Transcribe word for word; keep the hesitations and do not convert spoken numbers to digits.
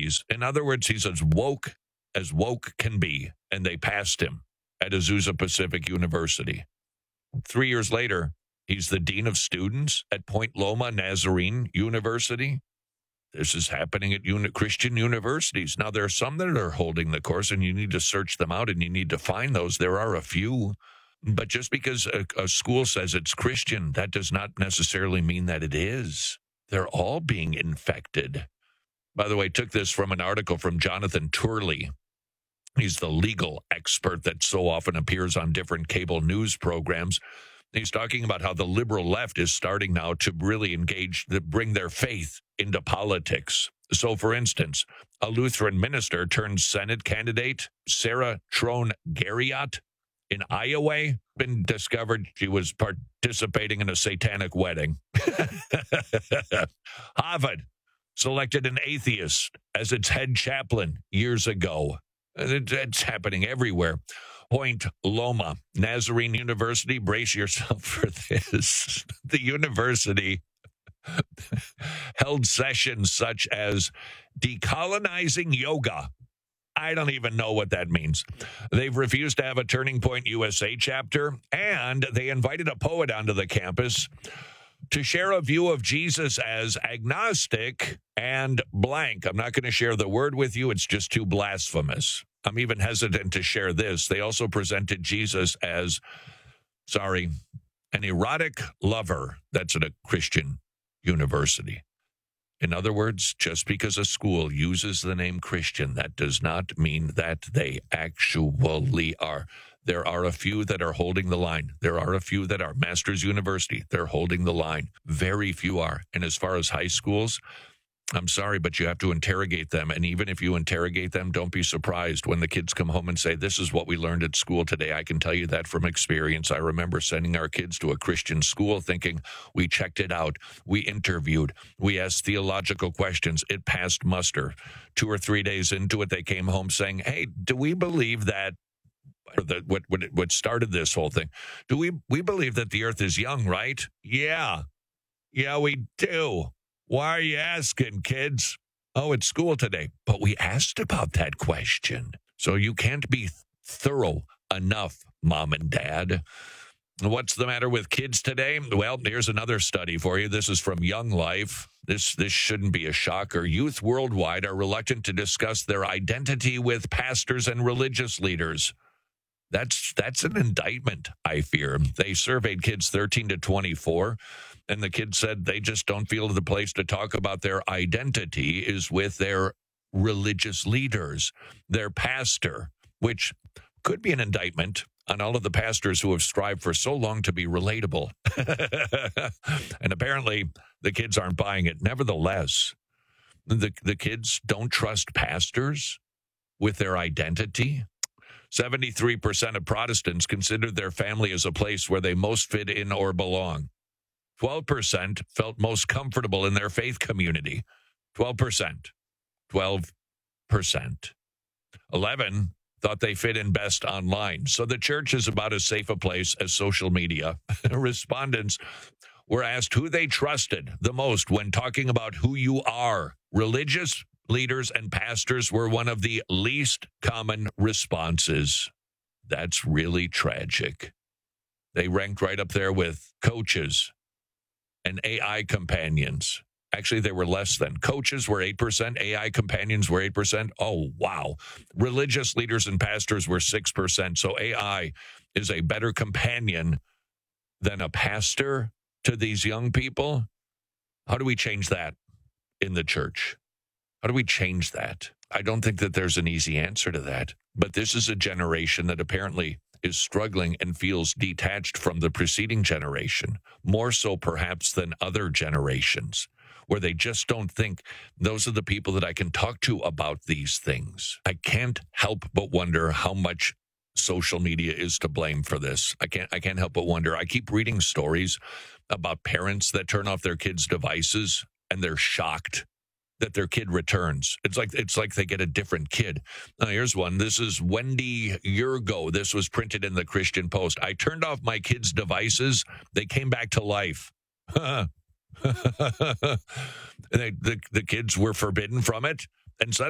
He's, in other words, he's as woke as woke can be, and they passed him at Azusa Pacific University. Three years later, he's the dean of students at Point Loma Nazarene University. This is happening at uni- Christian universities. Now, there are some that are holding the course, and you need to search them out, and you need to find those. There are a few. But just because a, a school says it's Christian, that does not necessarily mean that it is. They're all being infected. By the way, took this from an article from Jonathan Turley. He's the legal expert that so often appears on different cable news programs. He's talking about how the liberal left is starting now to really engage, to bring their faith into politics. So, for instance, a Lutheran minister turned Senate candidate, Sarah Trone Garriott, in Iowa, been discovered she was participating in a satanic wedding. Harvard selected an atheist as its head chaplain years ago. It's happening everywhere. Point Loma Nazarene University, brace yourself for this. The university held sessions such as decolonizing yoga. I don't even know what that means. They've refused to have a Turning Point U S A chapter, and they invited a poet onto the campus to share a view of Jesus as agnostic and blank. I'm not going to share the word with you. It's just too blasphemous. I'm even hesitant to share this. They also presented Jesus as, sorry, an erotic lover. That's at a Christian university. In other words, just because a school uses the name Christian, that does not mean that they actually are. There are a few that are holding the line. There are a few that are. Masters University, they're holding the line. Very few are. And as far as high schools, I'm sorry, but you have to interrogate them. And even if you interrogate them, don't be surprised when the kids come home and say, this is what we learned at school today. I can tell you that from experience. I remember sending our kids to a Christian school thinking we checked it out. We interviewed. We asked theological questions. It passed muster. Two or three days into it, they came home saying, hey, do we believe that, or the, what, what, what started this whole thing, do we, we believe that the earth is young, right? Yeah. Yeah, we do. Why are you asking, kids? Oh, it's school today. But we asked about that question. So you can't be thorough enough, Mom and Dad. What's the matter with kids today? Well, here's another study for you. This is from Young Life. This, this shouldn't be a shocker. Youth worldwide are reluctant to discuss their identity with pastors and religious leaders. That's that's an indictment, I fear. They surveyed kids thirteen to twenty-four, and the kids said they just don't feel the place to talk about their identity is with their religious leaders, their pastor, which could be an indictment on all of the pastors who have strived for so long to be relatable. And apparently, the kids aren't buying it. Nevertheless, the, the kids don't trust pastors with their identity. seventy-three percent of Protestants considered their family as a place where they most fit in or belong. twelve percent felt most comfortable in their faith community. twelve percent. twelve percent. eleven thought they fit in best online. So the church is about as safe a place as social media. Respondents were asked who they trusted the most when talking about who you are. Religious leaders and pastors were one of the least common responses. That's really tragic. They ranked right up there with coaches and A I companions. Actually, they were less than. Coaches were eight percent. A I companions were eight percent. Oh, wow. Religious leaders and pastors were six percent. So A I is a better companion than a pastor to these young people. How do we change that in the church? How do we change that? I don't think that there's an easy answer to that. But this is a generation that apparently is struggling and feels detached from the preceding generation, more so perhaps than other generations, where they just don't think those are the people that I can talk to about these things. I can't help but wonder how much social media is to blame for this. I can't I can't help but wonder. I keep reading stories about parents that turn off their kids' devices and they're shocked that their kid returns. It's like it's like they get a different kid. Now, here's one. This is Wendy Yurgo. This was printed in the Christian Post. I turned off my kids' devices. They came back to life. they, the, the kids were forbidden from it. And so